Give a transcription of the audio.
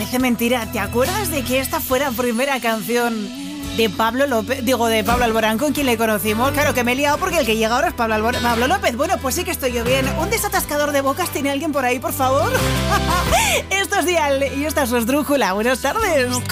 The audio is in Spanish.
parece mentira. ¿Te acuerdas de que esta fuera la primera canción de Pablo López? Digo, de Pablo Alborán, con quien le conocimos. Claro que me he liado porque el que llega ahora es Pablo López. Bueno, pues sí que estoy yo bien. ¿Un desatascador de bocas tiene alguien por ahí, por favor? Esto es Dial y esta es su esdrújula. Buenas tardes.